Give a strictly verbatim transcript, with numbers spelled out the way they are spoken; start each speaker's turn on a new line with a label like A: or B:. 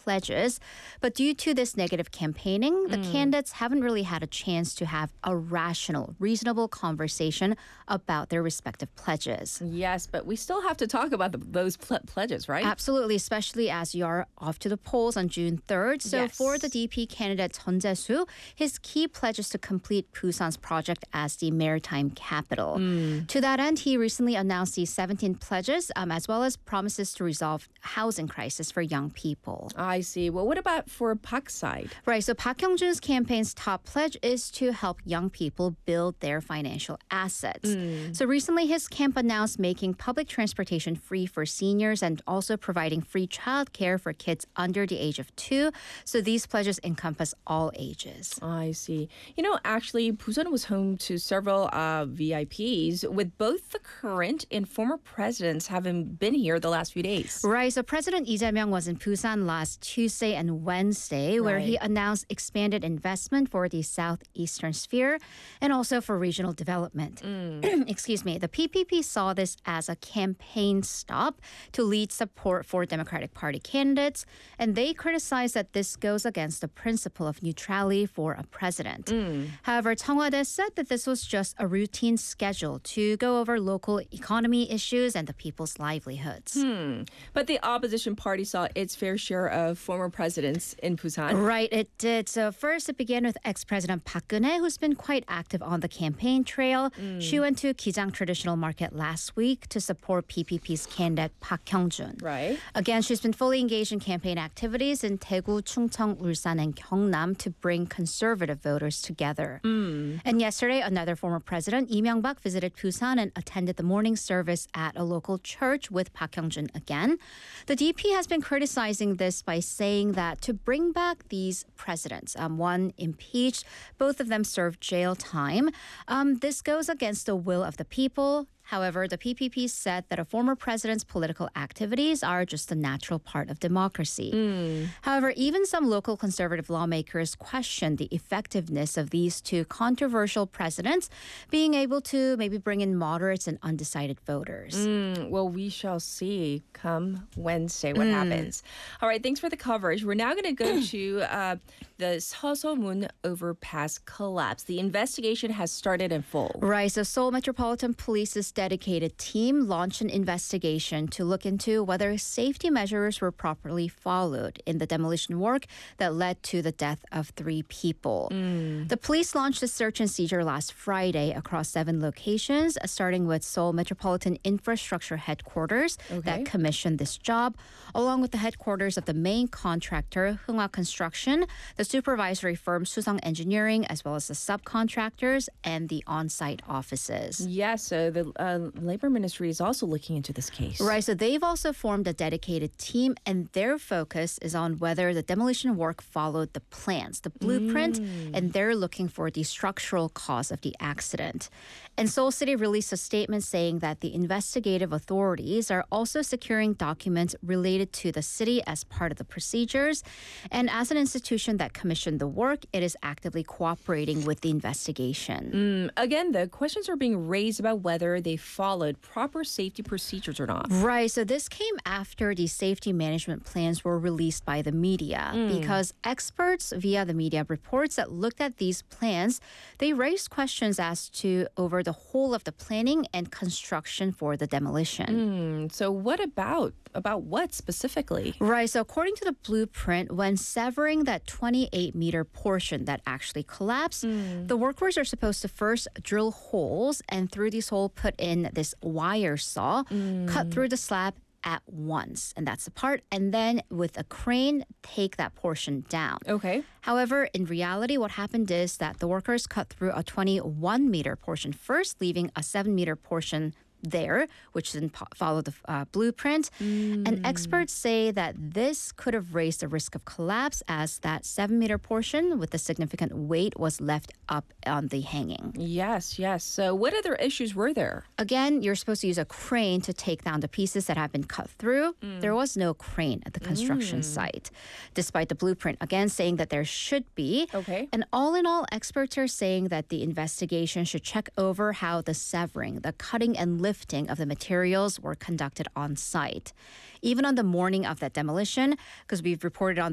A: pledges. But due to this negative campaigning, the
B: Mm.
A: candidates haven't really had a chance to have a rational, reasonable conversation about their respective pledges.
B: Yes, but we still have to talk about the, those ple- pledges, right?
A: Absolutely, especially as you're off to the polls on June third. So
B: Yes.
A: for the D P candidate Jeon Jae-soo, his key pledge is to complete Busan's project as the maritime capital.
B: Mm.
A: To that end, he recently announced these seventeen pledges, um, as well as promises to resolve housing crisis for young people.
B: I see. Well, what about for Park's side?
A: Right, so Park Hyung-jun's campaign's top pledge is to help young people build their financial assets.
B: Mm.
A: So recently, his camp announced making public transportation free for seniors and also providing free childcare for kids under the age of two. So these pledges encompass all ages.
B: I see. You know, actually, Busan was home to several uh, V I Ps, with both the current and former presidents having been here the last few days.
A: Right, so President Lee Jae-myung was in Busan last Tuesday and Wednesday, where he
B: Right.
A: announced expanded investment for the southeastern sphere and also for regional development.
B: Mm.
A: Excuse me. The P P P saw this as a campaign stop to lead support for Democratic Party candidates, and they criticized that this goes against the principle of neutrality for a president.
B: Mm.
A: However, Cheongwade said that this was just a routine schedule to go over local economy issues and the people's livelihoods.
B: Hmm. But the opposition party saw its fair share of former presidents in Busan.
A: Right, it did. So first, it began with ex-president Park Geun-hye, who's been quite active on the campaign trail. She went to Gijang Traditional Market last week to support P P P's candidate Park Hyung-jun.
B: Right.
A: Again, she's been fully engaged in campaign activities in Daegu, Chungcheong, Ulsan, and Gyeongnam to bring conservative voters together.
B: Mm.
A: And yesterday, another former president, Lee Myung-bak, visited Busan and attended the morning service at a local church with Park Hyung-jun again. The D P has been criticizing this by saying that to bring back these presidents, um, one impeached, both of them served jail time, um, this goes against the will of the people. However, the P P P said that a former president's political activities are just a natural part of democracy.
B: Mm.
A: However, even some local conservative lawmakers question the effectiveness of these two controversial presidents being able to maybe bring in moderates and undecided voters.
B: Mm. Well, we shall see come Wednesday what
A: Mm.
B: happens. All right, thanks for the coverage. We're now going to go to uh, the Seosomun overpass collapse. The investigation has started in full.
A: Right, so Seoul Metropolitan Police's dedicated team launched an investigation to look into whether safety measures were properly followed in the demolition work that led to the death of three people.
B: Mm.
A: The police launched a search and seizure last Friday across seven locations, starting with Seoul Metropolitan Infrastructure Headquarters
B: Okay.
A: that commissioned this job, along with the headquarters of the main contractor, Hungwa Construction, the supervisory firm Susong Engineering, as well as the subcontractors and the on-site offices.
B: Yes, so the uh, Labor Ministry is also looking into this case.
A: Right, so they've also formed a dedicated team, and their focus is on whether the demolition work followed the plans, the blueprint, and they're looking for the structural cause of the accident. And Seoul City released a statement saying that the investigative authorities are also securing documents related to the city as part of the procedures. And as an institution that commissioned the work, it is actively cooperating with the investigation.
B: Mm. Again, the questions are being raised about whether they followed proper safety procedures or not.
A: Right. So this came after the safety management plans were released by the media because experts via the media reports that looked at these plans, they raised questions as to over the whole of the planning and construction for the demolition.
B: Mm. So what about, about what specifically?
A: Right. So according to the blueprint, when severing that twenty-eight meter portion that actually collapsed, the workers are supposed to first drill holes and through these holes put in this wire saw, cut through the slab at once. And that's the part. And then with a crane, take that portion down.
B: Okay.
A: However, in reality, what happened is that the workers cut through a twenty-one meter portion first, leaving a seven meter portion there, which then po- follow the uh, blueprint. And experts say that this could have raised the risk of collapse as that seven meter portion with the significant weight was left up on the hanging.
B: Yes, yes. So what other issues were there?
A: Again, you're supposed to use a crane to take down the pieces that have been cut through. There was no crane at the construction site, despite the blueprint again saying that there should be.
B: Okay.
A: And all in all, experts are saying that the investigation should check over how the severing, the cutting and lifting of the materials were conducted on site. Even on the morning of that demolition, because we've reported on